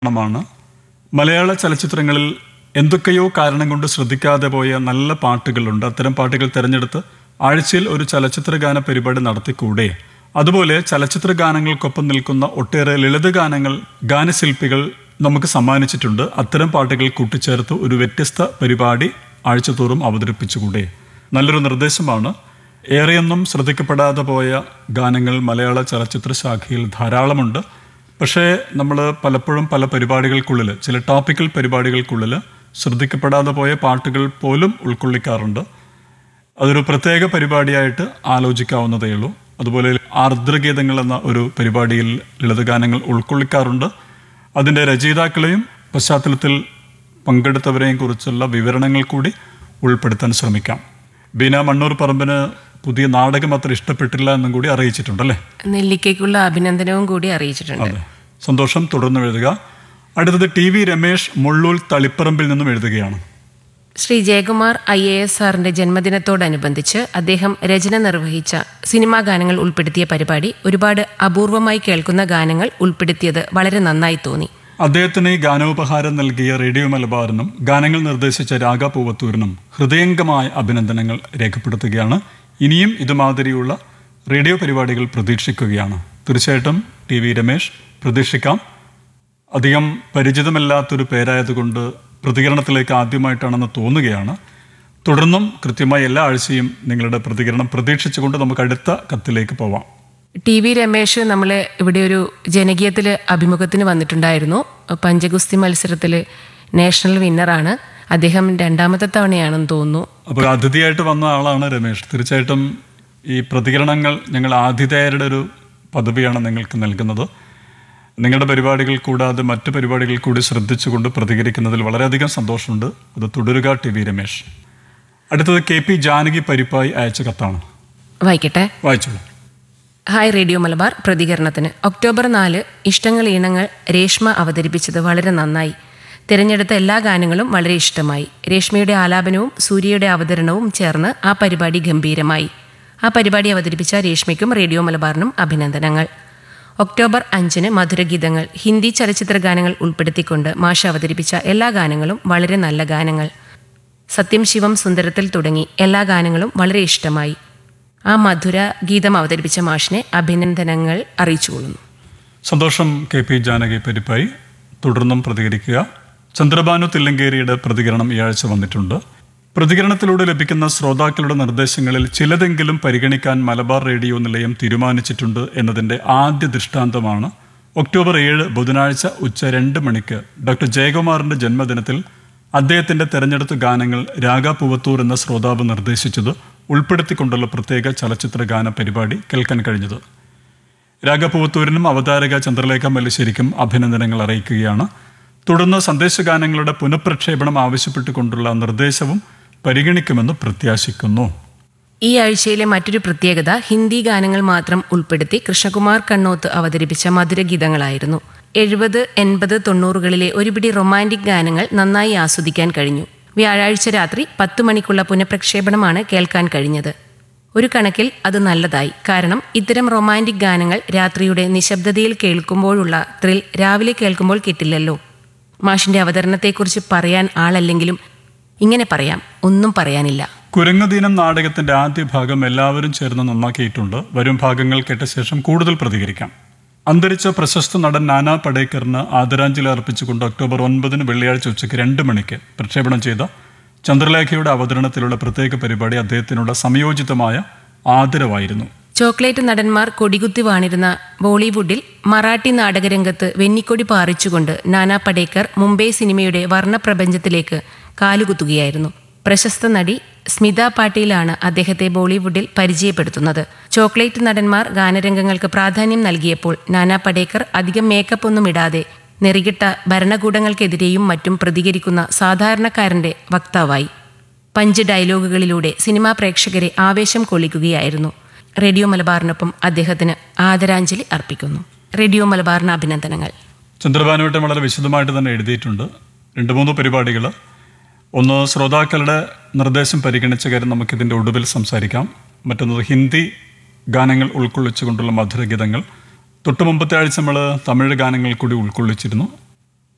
മാണ് മലയാള ചലച്ചിത്രങ്ങളിൽ എന്തൊക്കെയോ കാരണം കൊണ്ട് ശ്രദ്ധിക്കാതെ പോയ നല്ല പാട്ടുകളുണ്ട്. അത്തരം പാട്ടുകൾ തിരഞ്ഞെടുത്ത് ആഴ്ചയിൽ ഒരു ചലച്ചിത്ര ഗാന പരിപാടി നടത്തിക്കൂടെ? അതുപോലെ ചലച്ചിത്ര ഗാനങ്ങൾക്കൊപ്പം നിൽക്കുന്ന ഒട്ടേറെ ലളിതഗാനങ്ങൾ ഗാനശില്പികൾ നമുക്ക് സമ്മാനിച്ചിട്ടുണ്ട്. അത്തരം പാട്ടുകൾ കൂട്ടിച്ചേർത്ത് ഒരു വ്യത്യസ്ത പരിപാടി ആഴ്ചതോറും അവതരിപ്പിച്ചുകൂടെ? നല്ലൊരു നിർദ്ദേശമാണ്. ഏറെയൊന്നും ശ്രദ്ധിക്കപ്പെടാതെ പോയ ഗാനങ്ങൾ മലയാള ചലച്ചിത്ര ശാഖയിൽ ധാരാളമുണ്ട്. പക്ഷേ നമ്മൾ പലപ്പോഴും പല പരിപാടികൾക്കുള്ളിൽ, ചില ടോപ്പിക്കൽ പരിപാടികൾക്കുള്ളിൽ ശ്രദ്ധിക്കപ്പെടാതെ പോയ പാട്ടുകൾ പോലും ഉൾക്കൊള്ളിക്കാറുണ്ട്. അതൊരു പ്രത്യേക പരിപാടിയായിട്ട് ആലോചിക്കാവുന്നതേ ഉള്ളൂ. അതുപോലെ ആർദ്രഗീതങ്ങൾ എന്ന ഒരു പരിപാടിയിൽ ലളിതഗാനങ്ങൾ ഉൾക്കൊള്ളിക്കാറുണ്ട്. അതിൻ്റെ രചയിതാക്കളെയും പശ്ചാത്തലത്തിൽ പങ്കെടുത്തവരെയും കുറിച്ചുള്ള വിവരണങ്ങൾ കൂടി ഉൾപ്പെടുത്താൻ ശ്രമിക്കാം. ബീന മണ്ണൂർ പറമ്പിന് പുതിയ നാടകം അത്ര ഇഷ്ടപ്പെട്ടില്ല എന്നും കൂടി അറിയിച്ചിട്ടുണ്ടല്ലേ? നെല്ലിക്കയ്ക്കുള്ള അഭിനന്ദനവും കൂടി അറിയിച്ചിട്ടുണ്ട്. അതെ, സന്തോഷം. തുടർന്ന് എഴുതുക. അടുത്തത് TV രമേശ് മുള്ളൂൽ തളിപ്പറമ്പിൽ നിന്നും എഴുതുകയാണ്. ശ്രീ ജയകുമാർ IAS സാറിന്റെ ജന്മദിനത്തോടനുബന്ധിച്ച് അദ്ദേഹം രചന നിർവഹിച്ച സിനിമാ ഗാനങ്ങൾ ഉൾപ്പെടുത്തിയ പരിപാടി ഒരുപാട് അപൂർവമായി കേൾക്കുന്ന ഗാനങ്ങൾ ഉൾപ്പെടുത്തിയത് വളരെ നന്നായി തോന്നി. അദ്ദേഹത്തിന് ഈ ഗാനോപഹാരം നൽകിയ റേഡിയോ മലബാറിനും ഗാനങ്ങൾ നിർദ്ദേശിച്ച രാഗ പൂവത്തൂരിനും ഹൃദയംഗമായ അഭിനന്ദനങ്ങൾ രേഖപ്പെടുത്തുകയാണ്. ഇനിയും ഇതുമാതിരിയുള്ള റേഡിയോ പരിപാടികൾ പ്രതീക്ഷിക്കുകയാണ്. തീർച്ചയായിട്ടും TV രമേശ് പ്രതീക്ഷിക്കാം. അധികം പരിചിതമല്ലാത്തൊരു പേരായതുകൊണ്ട് പ്രതികരണത്തിലേക്ക് ആദ്യമായിട്ടാണെന്ന് തോന്നുകയാണ്. തുടർന്നും കൃത്യമായി എല്ലാ ആഴ്ചയും നിങ്ങളുടെ പ്രതികരണം പ്രതീക്ഷിച്ചുകൊണ്ട് നമുക്ക് അടുത്ത കത്തിലേക്ക് പോവാം. TV രമേശ് നമ്മളെ ഇവിടെ ഒരു ജനകീയത്തിൽ അഭിമുഖത്തിന് വന്നിട്ടുണ്ടായിരുന്നു. പഞ്ചഗുസ്തി മത്സരത്തിൽ നാഷണൽ വിന്നറാണ് അദ്ദേഹം. രണ്ടാമത്തെ തവണയാണെന്ന് തോന്നുന്നു. അപ്പോൾ അതിഥിയായിട്ട് വന്ന ആളാണ് രമേശ്. തീർച്ചയായിട്ടും ഈ പ്രതികരണങ്ങൾ ഞങ്ങൾ ആതിഥേയരുടെ ഒരു പദവിയാണ് നിങ്ങൾക്ക് നൽകുന്നത്. നിങ്ങളുടെ പരിപാടികൾ കൂടാതെ മറ്റ് പരിപാടികൾ കൂടി ശ്രദ്ധിച്ചുകൊണ്ട് പ്രതികരിക്കുന്നതിൽ വളരെയധികം സന്തോഷമുണ്ട്. അത് തുടരുക TV രമേശ്. അടുത്തത് KP ജാനകി പരിപ്പായി അയച്ച കത്താണ്. വായിക്കട്ടെ? വായിച്ചോളൂ. Hi radio Malabar. പ്രതികരണത്തിന് ഒക്ടോബർ 4 ഇഷ്ടങ്ങൾ ഈണങ്ങൾ രേഷ്മ അവതരിപ്പിച്ചത് വളരെ നന്നായി. തിരഞ്ഞെടുത്ത എല്ലാ ഗാനങ്ങളും വളരെ ഇഷ്ടമായി. രേഷ്മയുടെ ആലാപനവും സൂര്യയുടെ അവതരണവും ചേർന്ന് ആ പരിപാടി ഗംഭീരമായി. ആ പരിപാടി അവതരിപ്പിച്ച രേഷ്മയ്ക്കും റേഡിയോ മലബാറിനും അഭിനന്ദനങ്ങൾ. ഒക്ടോബർ 5 മധുരഗീതങ്ങൾ ഹിന്ദി ചലച്ചിത്ര ഗാനങ്ങൾ ഉൾപ്പെടുത്തിക്കൊണ്ട് മാഷ് അവതരിപ്പിച്ച എല്ലാ ഗാനങ്ങളും വളരെ നല്ല ഗാനങ്ങൾ. സത്യം ശിവം സുന്ദരത്തിൽ തുടങ്ങി എല്ലാ ഗാനങ്ങളും വളരെ ഇഷ്ടമായി. ആ മധുര ഗീതം അവതരിപ്പിച്ച മാഷിനെ അഭിനന്ദനങ്ങൾ അറിയിച്ചുകൊള്ളുന്നു. സന്തോഷം KP ജാനകി പരിപ്പായി. തുടർന്നും പ്രതികരിക്കുക. ചന്ദ്രബാനു തില്ലങ്കേരിയുടെ പ്രതികരണം ഈ ആഴ്ച വന്നിട്ടുണ്ട്. പ്രതികരണത്തിലൂടെ ലഭിക്കുന്ന ശ്രോതാക്കളുടെ നിർദ്ദേശങ്ങളിൽ ചിലതെങ്കിലും പരിഗണിക്കാൻ മലബാർ റേഡിയോ നിലയം തീരുമാനിച്ചിട്ടുണ്ട് എന്നതിൻ്റെ ആദ്യ ദൃഷ്ടാന്തമാണ് ഒക്ടോബർ 7 ബുധനാഴ്ച ഉച്ച 2 മണിക്ക് ഡോക്ടർ ജയകുമാറിൻ്റെ ജന്മദിനത്തിൽ അദ്ദേഹത്തിൻ്റെ തെരഞ്ഞെടുത്ത ഗാനങ്ങൾ രാഗ പൂവത്തൂർ എന്ന ശ്രോതാവ് നിർദ്ദേശിച്ചത് ഉൾപ്പെടുത്തിക്കൊണ്ടുള്ള പ്രത്യേക ചലച്ചിത്ര ഗാന പരിപാടി കേൾക്കാൻ കഴിഞ്ഞത്. രാഗ പൂവത്തൂരിനും അവതാരക ചന്ദ്രലേഖ മല്ലിശ്ശേരിക്കും അഭിനന്ദനങ്ങൾ അറിയിക്കുകയാണ്. തുടർന്ന് സന്ദേശഗാനങ്ങളുടെ പുനഃപ്രക്ഷേപണം ആവശ്യപ്പെട്ടുകൊണ്ടുള്ള നിർദ്ദേശവും പരിഗണിക്കുമെന്ന് പ്രത്യാശിക്കുന്നു. ഈ ആഴ്ചയിലെ മറ്റൊരു പ്രത്യേകത ഹിന്ദി ഗാനങ്ങൾ മാത്രം ഉൾപ്പെടുത്തി കൃഷ്ണകുമാർ കണ്ണോത്ത് അവതരിപ്പിച്ച മധുരഗീതങ്ങളായിരുന്നു. 70, 80, 90കളിലെ ഒരുപിടി റൊമാൻറ്റിക് ഗാനങ്ങൾ നന്നായി ആസ്വദിക്കാൻ കഴിഞ്ഞു. വ്യാഴാഴ്ച രാത്രി 10 മണിക്കുള്ള പുനഃപ്രക്ഷേപണമാണ് കേൾക്കാൻ കഴിഞ്ഞത്. ഒരു കണക്കിൽ അത് നല്ലതായി. കാരണം ഇത്തരം റൊമാൻറ്റിക് ഗാനങ്ങൾ രാത്രിയുടെ നിശബ്ദതയിൽ കേൾക്കുമ്പോഴുള്ള ത്രിൽ രാവിലെ കേൾക്കുമ്പോൾ കിട്ടില്ലല്ലോ. മാഷിന്റെ അവതരണത്തെക്കുറിച്ച് പറയാൻ ആളല്ലെങ്കിലും ഇങ്ങനെ പറയാം, ഒന്നും പറയാനില്ല. കുരങ്ങുദീനം നാടകത്തിന്റെ ആദ്യ ഭാഗം എല്ലാവരും ചേർന്ന് നന്നാക്കിയിട്ടുണ്ട്. വരും ഭാഗങ്ങൾ കേട്ട ശേഷം കൂടുതൽ പ്രതികരിക്കാം. അന്തരിച്ച പ്രശസ്ത നടൻ നാനാ പടേക്കറിന് ആദരാഞ്ജലി അർപ്പിച്ചുകൊണ്ട് ഒക്ടോബർ 9 വെള്ളിയാഴ്ച ഉച്ചയ്ക്ക് 2 മണിക്ക് പ്രക്ഷേപണം ചെയ്ത ചന്ദ്രലേഖയുടെ അവതരണത്തിലുള്ള പ്രത്യേക പരിപാടി അദ്ദേഹത്തിനുള്ള സംയോജിതമായ ആദരവായിരുന്നു. ചോക്ലേറ്റ് നടന്മാർ കൊടികുത്തി വാണിരുന്ന ബോളിവുഡിൽ മറാഠി നാടകരംഗത്ത് വെന്നിക്കൊടി പാറിച്ചുകൊണ്ട് നാനാ പടേക്കർ മുംബൈ സിനിമയുടെ വർണ്ണപ്രപഞ്ചത്തിലേക്ക് കാലുകുത്തുകയായിരുന്നു. പ്രശസ്ത നടി സ്മിത പാട്ടീലാണ് അദ്ദേഹത്തെ ബോളിവുഡിൽ പരിചയപ്പെടുത്തുന്നത്. ചോക്ലേറ്റ് നടന്മാർ ഗാനരംഗങ്ങൾക്ക് പ്രാധാന്യം നൽകിയപ്പോൾ നാനാ പടേക്കർ അധികം മേക്കപ്പ് ഒന്നും ഇടാതെ നെറികിട്ട ഭരണകൂടങ്ങൾക്കെതിരെയും മറ്റും പ്രതികരിക്കുന്ന സാധാരണക്കാരന്റെ വക്താവായി. പഞ്ച് ഡയലോഗുകളിലൂടെ സിനിമാ പ്രേക്ഷകരെ ആവേശം കൊള്ളിക്കുകയായിരുന്നു. റേഡിയോ മലബാറിനൊപ്പം അദ്ദേഹത്തിന് ആദരാഞ്ജലി അർപ്പിക്കുന്നു. റേഡിയോ മലബാറിന് അഭിനന്ദനങ്ങൾ. ചന്ദ്രബാനുവട്ടം വളരെ വിശദമായിട്ട് തന്നെ എഴുതിയിട്ടുണ്ട്. 2-3 പരിപാടികൾ. ഒന്ന്, ശ്രോതാക്കളുടെ നിർദ്ദേശം പരിഗണിച്ച കാര്യം നമുക്കിതിൻ്റെ ഒടുവിൽ സംസാരിക്കാം. മറ്റൊന്നത് ഹിന്ദി ഗാനങ്ങൾ ഉൾക്കൊള്ളിച്ചുകൊണ്ടുള്ള മധുരഗീതങ്ങൾ. തൊട്ട് മുമ്പത്തെ ആഴ്ച നമ്മൾ തമിഴ് ഗാനങ്ങൾ കൂടി ഉൾക്കൊള്ളിച്ചിരുന്നു.